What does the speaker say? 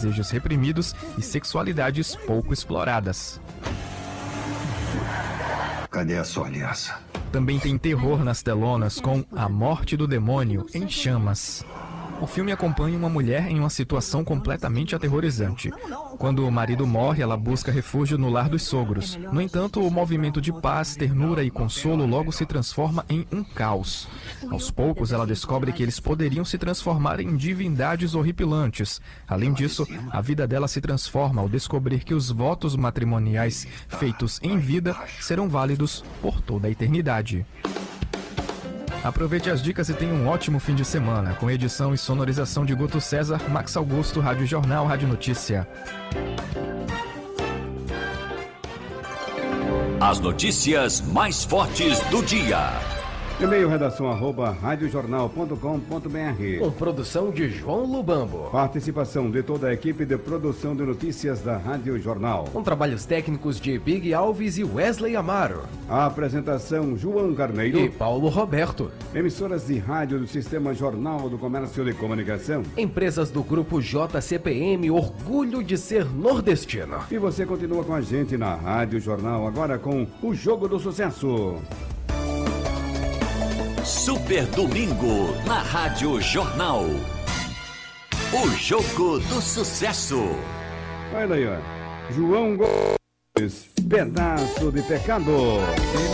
desejos reprimidos e sexualidades pouco exploradas. Cadê a sua aliança? Também tem terror nas telonas com A Morte do Demônio em Chamas. O filme acompanha uma mulher em uma situação completamente aterrorizante. Quando o marido morre, ela busca refúgio no lar dos sogros. No entanto, o movimento de paz, ternura e consolo logo se transforma em um caos. Aos poucos, ela descobre que eles poderiam se transformar em divindades horripilantes. Além disso, a vida dela se transforma ao descobrir que os votos matrimoniais feitos em vida serão válidos por toda a eternidade. Aproveite as dicas e tenha um ótimo fim de semana, com edição e sonorização de Guto César, Max Augusto, Rádio Jornal, Rádio Notícia. As notícias mais fortes do dia. E-mail redação@radiojornal.com.br. Com produção de João Lubambo. Participação de toda a equipe de produção de notícias da Rádio Jornal. Com trabalhos técnicos de Big Alves e Wesley Amaro. A apresentação João Carneiro E Paulo Roberto. Emissoras de rádio do Sistema Jornal do Comércio de Comunicação. Empresas do Grupo JCPM, orgulho de ser nordestino. E você continua com a gente na Rádio Jornal, agora com o Jogo do Sucesso. Super Domingo na Rádio Jornal. O Jogo do Sucesso. Olha aí, ó. João Gomes, Pedaço de Pecado.